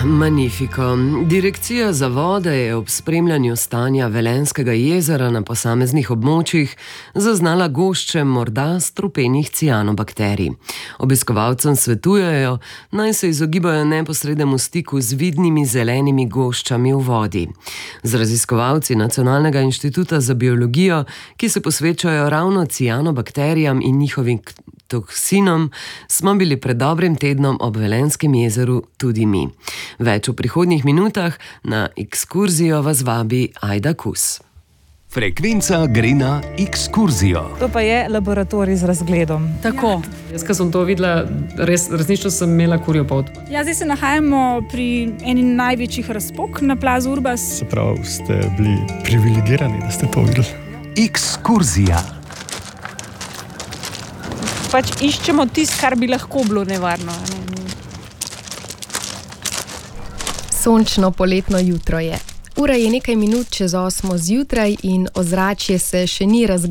Magnifico. Direkcija za vode je ob spremljanju stanja Velenjskega jezera na posameznih območjih zaznala gošče morda strupenih cianobakterij. Obiskovalcem svetujejo, naj se izogibajo neposrednemu stiku z vidnimi zelenimi goščami v vodi. Z raziskovalci Nacionalnega inštituta za biologijo, ki se posvečajo ravno cianobakterijam in njihovim toksinom, smo bili pred dobrim tednom ob Velenjskem jezeru tudi mi. Več v prihodnjih minutah, na ekskurzijo vas vabi Ajda Kus. Frekvenca gre na ekskurzijo. To pa je laboratorij z razgledom. Tako. Jaz, ko sem to videla, resnično sem imela kurjo pot. Ja, zdaj se nahajamo pri eni največjih razpok na plazu Urbas. Se pravi, ste bili privilegirani, da ste to videli. Ekskurzija. Pač iščemo tisto, kar bi lahko bilo nevarno. Sončno poletno jutro je. Ura je nekaj minut čez 8 zjutraj in ozračje se še ni razgledalo.